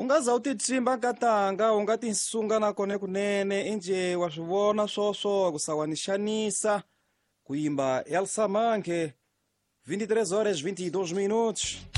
ungaza u titshimba nkatanga u nga tinsunga nakone kunene inje wa swi vona swoswo ku sawanixanisa ku yimba Elsa Manke 23 horas 22 minutos.